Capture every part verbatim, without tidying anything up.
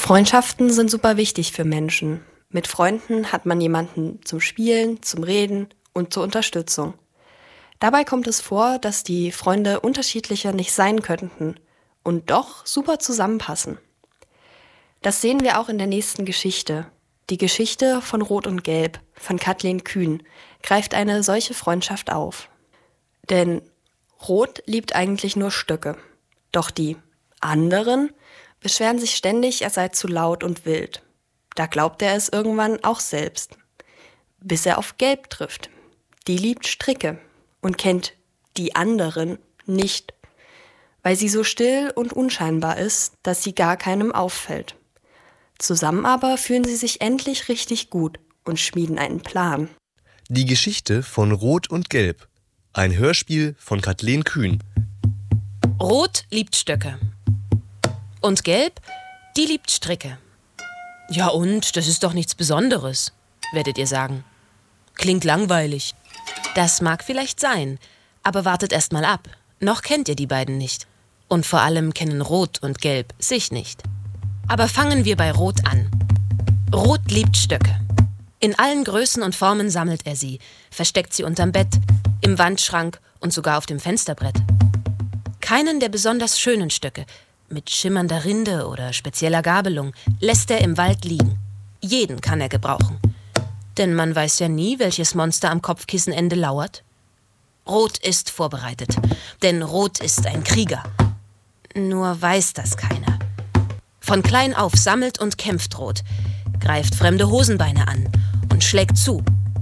Freundschaften sind super wichtig für Menschen. Mit Freunden hat man jemanden zum Spielen, zum Reden und zur Unterstützung. Dabei kommt es vor, dass die Freunde unterschiedlicher nicht sein könnten und doch super zusammenpassen. Das sehen wir auch in der nächsten Geschichte. Die Geschichte von Rot und Gelb von Kathleen Kühn greift eine solche Freundschaft auf. Denn Rot liebt eigentlich nur Stöcke. Doch die anderen beschweren sich ständig, er sei zu laut und wild. Da glaubt er es irgendwann auch selbst. Bis er auf Gelb trifft. Die liebt Stricke und kennt die anderen nicht, weil sie so still und unscheinbar ist, dass sie gar keinem auffällt. Zusammen aber fühlen sie sich endlich richtig gut und schmieden einen Plan. Die Geschichte von Rot und Gelb. Ein Hörspiel von Kathleen Kühn. Rot liebt Stöcke. Und Gelb, die liebt Stricke. Ja und, das ist doch nichts Besonderes, werdet ihr sagen. Klingt langweilig. Das mag vielleicht sein, aber wartet erst mal ab. Noch kennt ihr die beiden nicht. Und vor allem kennen Rot und Gelb sich nicht. Aber fangen wir bei Rot an. Rot liebt Stöcke. In allen Größen und Formen sammelt er sie, versteckt sie unterm Bett, im Wandschrank und sogar auf dem Fensterbrett. Keinen der besonders schönen Stöcke, mit schimmernder Rinde oder spezieller Gabelung, lässt er im Wald liegen. Jeden kann er gebrauchen. Denn man weiß ja nie, welches Monster am Kopfkissenende lauert. Rot ist vorbereitet, denn Rot ist ein Krieger. Nur weiß das keiner. Von klein auf sammelt und kämpft Rot, greift fremde Hosenbeine an und schlägt zu.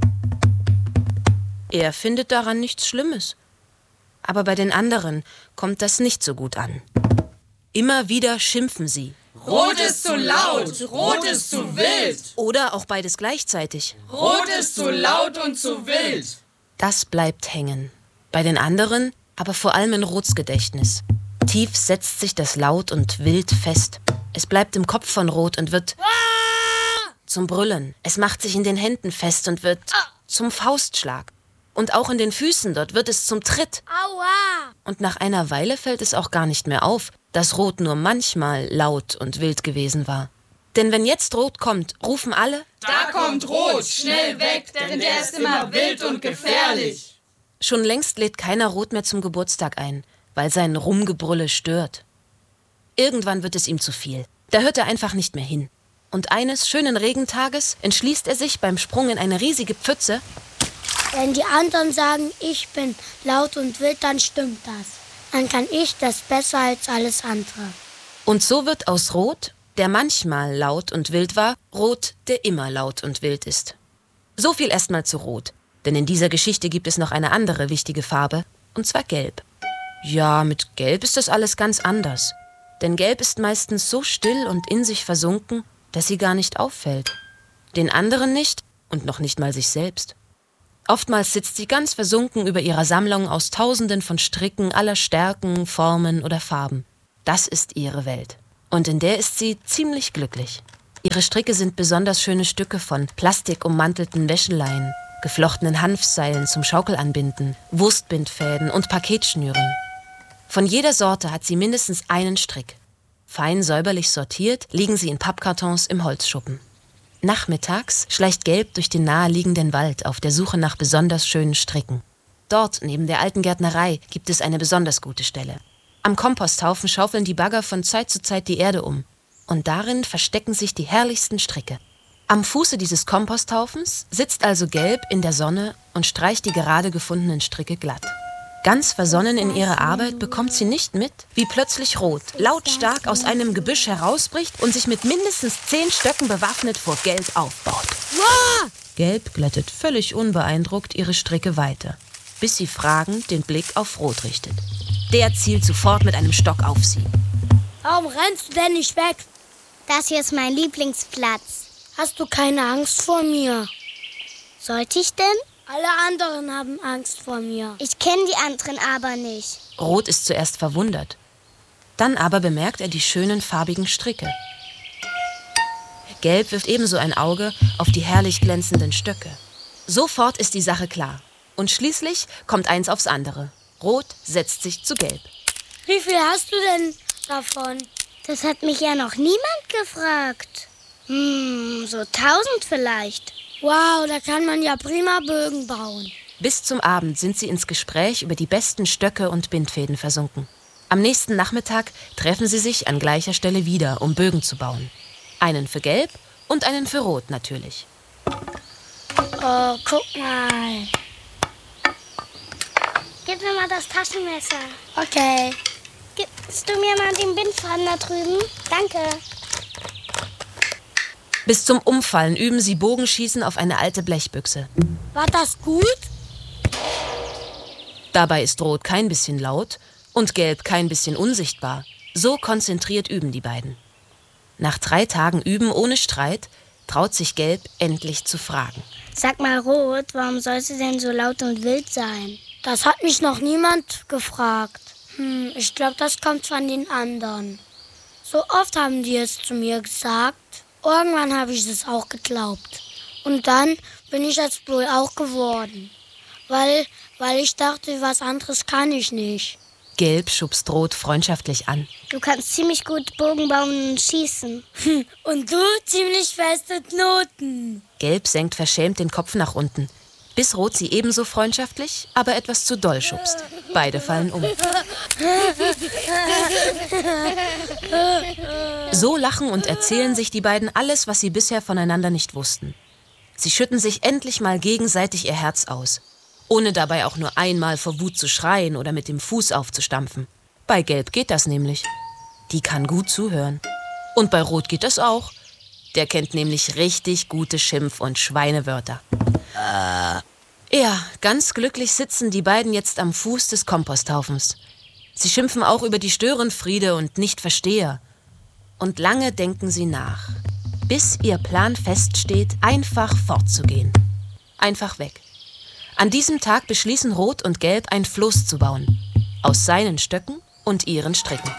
Er findet daran nichts Schlimmes. Aber bei den anderen kommt das nicht so gut an. Immer wieder schimpfen sie. Rot ist zu laut, Rot ist zu wild. Oder auch beides gleichzeitig. Rot ist zu laut und zu wild. Das bleibt hängen. Bei den anderen, aber vor allem in Rots Gedächtnis. Tief setzt sich das laut und wild fest. Es bleibt im Kopf von Rot und wird zum Brüllen. Es macht sich in den Händen fest und wird zum Faustschlag. Und auch in den Füßen, dort wird es zum Tritt. Aua! Und nach einer Weile fällt es auch gar nicht mehr auf, dass Rot nur manchmal laut und wild gewesen war. Denn wenn jetzt Rot kommt, rufen alle: Da kommt Rot, schnell weg, denn der ist immer wild und gefährlich. Schon längst lädt keiner Rot mehr zum Geburtstag ein, weil sein Rumgebrülle stört. Irgendwann wird es ihm zu viel. Da hört er einfach nicht mehr hin. Und eines schönen Regentages entschließt er sich beim Sprung in eine riesige Pfütze: Wenn die anderen sagen, ich bin laut und wild, dann stimmt das. Dann kann ich das besser als alles andere. Und so wird aus Rot, der manchmal laut und wild war, Rot, der immer laut und wild ist. So viel erstmal zu Rot, denn in dieser Geschichte gibt es noch eine andere wichtige Farbe, und zwar Gelb. Ja, mit Gelb ist das alles ganz anders. Denn Gelb ist meistens so still und in sich versunken, dass sie gar nicht auffällt. Den anderen nicht und noch nicht mal sich selbst. Oftmals sitzt sie ganz versunken über ihrer Sammlung aus Tausenden von Stricken aller Stärken, Formen oder Farben. Das ist ihre Welt. Und in der ist sie ziemlich glücklich. Ihre Stricke sind besonders schöne Stücke von plastikummantelten Wäscheleien, geflochtenen Hanfseilen zum Schaukelanbinden, Wurstbindfäden und Paketschnüren. Von jeder Sorte hat sie mindestens einen Strick. Fein säuberlich sortiert liegen sie in Pappkartons im Holzschuppen. Nachmittags schleicht Gelb durch den naheliegenden Wald auf der Suche nach besonders schönen Stricken. Dort, neben der alten Gärtnerei, gibt es eine besonders gute Stelle. Am Komposthaufen schaufeln die Bagger von Zeit zu Zeit die Erde um. Und darin verstecken sich die herrlichsten Stricke. Am Fuße dieses Komposthaufens sitzt also Gelb in der Sonne und streicht die gerade gefundenen Stricke glatt. Ganz versonnen in ihrer Arbeit bekommt sie nicht mit, wie plötzlich Rot lautstark aus einem Gebüsch herausbricht und sich mit mindestens zehn Stöcken bewaffnet vor Gelb aufbaut. Wow! Gelb glättet völlig unbeeindruckt ihre Stricke weiter, bis sie fragend den Blick auf Rot richtet. Der zielt sofort mit einem Stock auf sie. Warum rennst du denn nicht weg? Das hier ist mein Lieblingsplatz. Hast du keine Angst vor mir? Sollte ich denn? Alle anderen haben Angst vor mir. Ich kenne die anderen aber nicht. Rot ist zuerst verwundert. Dann aber bemerkt er die schönen farbigen Stricke. Gelb wirft ebenso ein Auge auf die herrlich glänzenden Stöcke. Sofort ist die Sache klar. Und schließlich kommt eins aufs andere. Rot setzt sich zu Gelb. Wie viel hast du denn davon? Das hat mich ja noch niemand gefragt. Hm, so tausend vielleicht. Wow, da kann man ja prima Bögen bauen. Bis zum Abend sind sie ins Gespräch über die besten Stöcke und Bindfäden versunken. Am nächsten Nachmittag treffen sie sich an gleicher Stelle wieder, um Bögen zu bauen. Einen für Gelb und einen für Rot natürlich. Oh, guck mal. Gib mir mal das Taschenmesser. Okay. Gibst du mir mal den Bindfaden da drüben? Danke. Bis zum Umfallen üben sie Bogenschießen auf eine alte Blechbüchse. War das gut? Dabei ist Rot kein bisschen laut und Gelb kein bisschen unsichtbar. So konzentriert üben die beiden. Nach drei Tagen Üben ohne Streit traut sich Gelb endlich zu fragen. Sag mal, Rot, warum soll sie denn so laut und wild sein? Das hat mich noch niemand gefragt. Hm, ich glaube, das kommt von den anderen. So oft haben die es zu mir gesagt. Irgendwann habe ich es auch geglaubt. Und dann bin ich es wohl auch geworden. Weil, weil ich dachte, was anderes kann ich nicht. Gelb schubst Rot freundschaftlich an. Du kannst ziemlich gut Bogen bauen und schießen. Und du ziemlich feste Knoten. Gelb senkt verschämt den Kopf nach unten, bis Rot sie ebenso freundschaftlich, aber etwas zu doll schubst. Beide fallen um. So lachen und erzählen sich die beiden alles, was sie bisher voneinander nicht wussten. Sie schütten sich endlich mal gegenseitig ihr Herz aus, ohne dabei auch nur einmal vor Wut zu schreien oder mit dem Fuß aufzustampfen. Bei Gelb geht das nämlich. Die kann gut zuhören. Und bei Rot geht das auch. Der kennt nämlich richtig gute Schimpf- und Schweinewörter. Ja, ganz glücklich sitzen die beiden jetzt am Fuß des Komposthaufens. Sie schimpfen auch über die Störenfriede und Nichtversteher. Und lange denken sie nach, bis ihr Plan feststeht, einfach fortzugehen. Einfach weg. An diesem Tag beschließen Rot und Gelb, ein Floß zu bauen. Aus seinen Stöcken und ihren Stricken.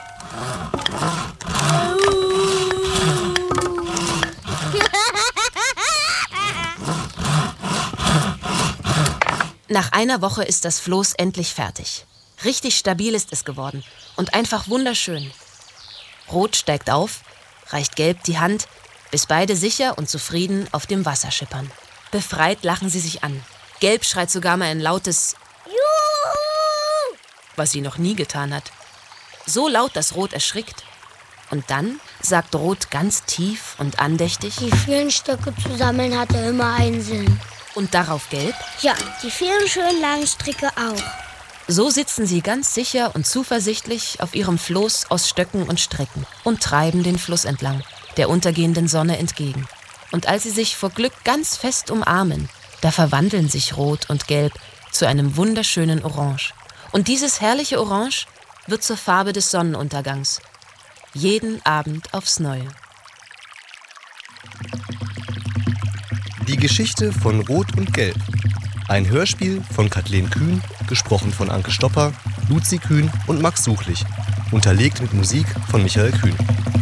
Nach einer Woche ist das Floß endlich fertig. Richtig stabil ist es geworden und einfach wunderschön. Rot steigt auf, reicht Gelb die Hand, bis beide sicher und zufrieden auf dem Wasser schippern. Befreit lachen sie sich an. Gelb schreit sogar mal ein lautes Juhu, was sie noch nie getan hat. So laut, dass Rot erschrickt. Und dann sagt Rot ganz tief und andächtig: Die vielen Stücke zu sammeln hatte immer einen Sinn. Und darauf Gelb: Ja, die vielen schönen langen Stricke auch. So sitzen sie ganz sicher und zuversichtlich auf ihrem Floß aus Stöcken und Stricken und treiben den Fluss entlang, der untergehenden Sonne entgegen. Und als sie sich vor Glück ganz fest umarmen, da verwandeln sich Rot und Gelb zu einem wunderschönen Orange. Und dieses herrliche Orange wird zur Farbe des Sonnenuntergangs. Jeden Abend aufs Neue. Die Geschichte von Rot und Gelb. Ein Hörspiel von Kathleen Kühn, gesprochen von Anke Stopper, Luzi Kühn und Max Suchlich. Unterlegt mit Musik von Michael Kühn.